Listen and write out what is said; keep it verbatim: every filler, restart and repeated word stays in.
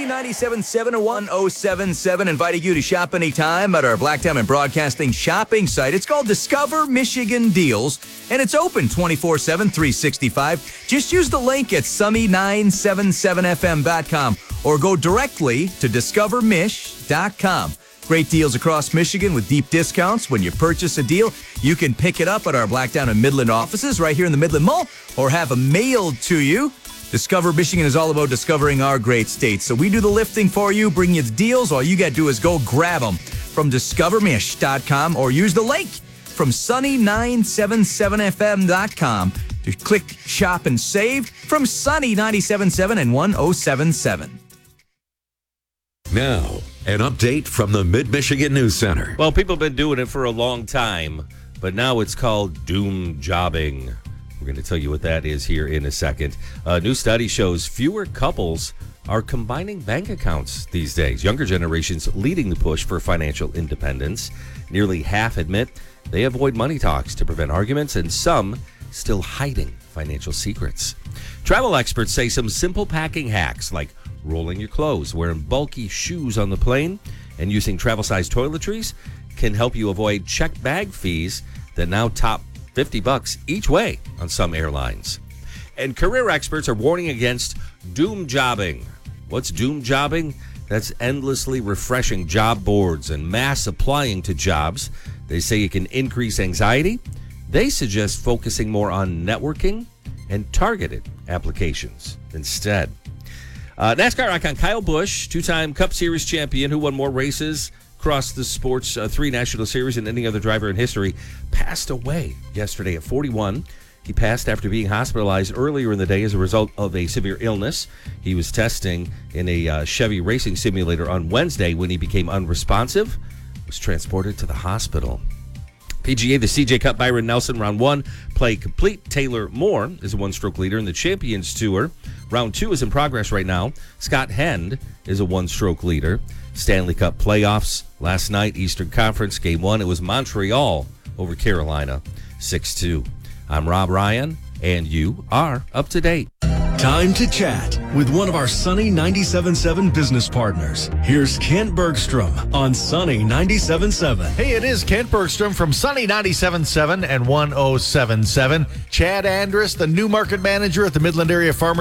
ninety-seven point seven and one oh seven point seven, inviting you to shop anytime at our Black Diamond Broadcasting shopping site. It's called Discover Michigan Deals, and it's open twenty-four seven, three sixty-five. Just use the link at sunny nine seven seven f m dot com or go directly to discover mich dot com. Great deals across Michigan with deep discounts. When you purchase a deal, you can pick it up at our Black Diamond Midland offices right here in the Midland Mall or have them mailed to you. Discover Michigan is all about discovering our great state. So we do the lifting for you, bring you the deals. All you got to do is go grab them from discover mich dot com or use the link from sunny nine seven seven f m dot com to click shop and save from Sunny ninety-seven point seven and one oh seven point seven. Now, an update from the Mid-Michigan News Center. Well, people have been doing it for a long time, but now it's called doom jobbing. We're going to tell you what that is here in a second. A new study shows fewer couples are combining bank accounts these days. Younger generations leading the push for financial independence. Nearly half admit they avoid money talks to prevent arguments, and some still hiding financial secrets. Travel experts say some simple packing hacks like rolling your clothes, wearing bulky shoes on the plane, and using travel-sized toiletries can help you avoid checked bag fees that now top fifty bucks each way on some airlines. And career experts are warning against doom jobbing. What's doom jobbing? That's endlessly refreshing job boards and mass applying to jobs. They say it can increase anxiety. They suggest focusing more on networking and targeted applications instead. Uh, NASCAR icon Kyle Busch, two-time Cup Series champion who won more races across the sport's uh, three national series than any other driver in history, passed away yesterday at forty-one. He passed after being hospitalized earlier in the day as a result of a severe illness. He was testing in a uh, Chevy racing simulator on Wednesday when he became unresponsive, was transported to the hospital. P G A, the C J Cup, Byron Nelson, round one, play complete. Taylor Moore is a one-stroke leader in the Champions Tour. Round two is in progress right now. Scott Hend is a one-stroke leader. Stanley Cup playoffs last night, Eastern Conference, game one. It was Montreal over Carolina, six two. I'm Rob Ryan, and you are up to date. Time to chat with one of our Sunny ninety-seven point seven business partners. Here's Kent Bergstrom on Sunny ninety-seven point seven. Hey, it is Kent Bergstrom from Sunny ninety-seven point seven and one oh seven point seven. Chad Andrus, the new market manager at the Midland Area Farmers